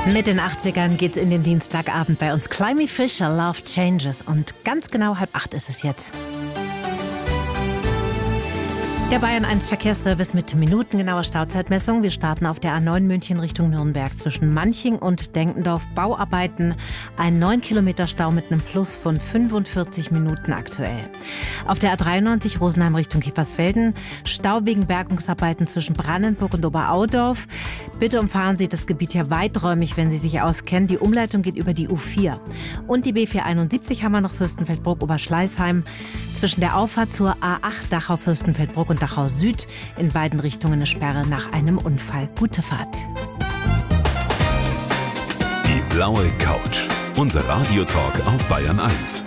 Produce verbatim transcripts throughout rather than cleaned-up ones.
Mit den achtzigern geht's in den Dienstagabend bei uns. Climby Fisher, Love Changes. Und ganz genau halb acht ist es jetzt. Der Bayern eins Verkehrsservice mit minutengenauer Stauzeitmessung. Wir starten auf der A neun München Richtung Nürnberg zwischen Manching und Denkendorf. Bauarbeiten, ein neun Kilometer Stau mit einem Plus von fünfundvierzig Minuten aktuell. Auf der A dreiundneunzig Rosenheim Richtung Kiefersfelden Stau wegen Bergungsarbeiten zwischen Brannenburg und Oberaudorf. Bitte umfahren Sie das Gebiet hier weiträumig, wenn Sie sich auskennen. Die Umleitung geht über die U vier. Und die B vierhunderteinundsiebzig haben wir noch Fürstenfeldbruck Oberschleißheim. Zwischen der Auffahrt zur A acht Dachau-Fürstenfeldbruck und Dachau Süd in beiden Richtungen eine Sperre nach einem Unfall. Gute Fahrt. Die blaue Couch. Unser Radiotalk auf Bayern eins.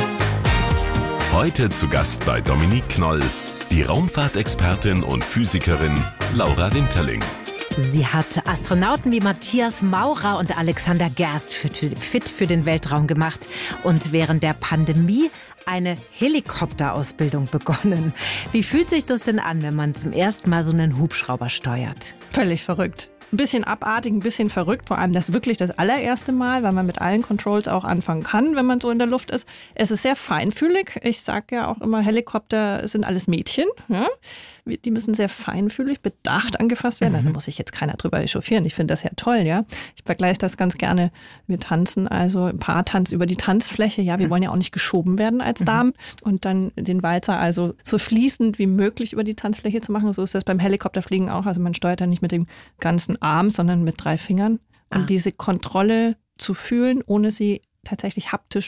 Heute zu Gast bei Dominique Knoll, die Raumfahrtexpertin und Physikerin Laura Winterling. Sie hat Astronauten wie Matthias Maurer und Alexander Gerst fit für den Weltraum gemacht und während der Pandemie eine Helikopterausbildung begonnen. Wie fühlt sich das denn an, wenn man zum ersten Mal so einen Hubschrauber steuert? Völlig verrückt. Ein bisschen abartig, ein bisschen verrückt, vor allem das wirklich das allererste Mal, weil man mit allen Controls auch anfangen kann, wenn man so in der Luft ist. Es ist sehr feinfühlig. Ich sage ja auch immer, Helikopter sind alles Mädchen. Ja? Die müssen sehr feinfühlig, bedacht angefasst werden. Mhm. Da muss sich jetzt keiner drüber echauffieren. Ich finde das ja toll, ja. Ich vergleiche das ganz gerne. Wir tanzen also ein Paartanz über die Tanzfläche. Ja, wir mhm. wollen ja auch nicht geschoben werden als Damen. Mhm. Und dann den Walzer also so fließend wie möglich über die Tanzfläche zu machen. So ist das beim Helikopterfliegen auch. Also man steuert ja nicht mit dem ganzen Arm, sondern mit drei Fingern. Und ah. diese Kontrolle zu fühlen, ohne sie tatsächlich haptisch